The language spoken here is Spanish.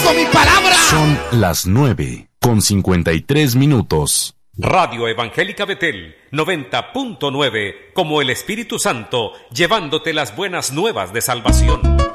con mi palabra. Son las 9:53. Radio Evangélica Betel 90.9, como el Espíritu Santo, llevándote las buenas nuevas de salvación.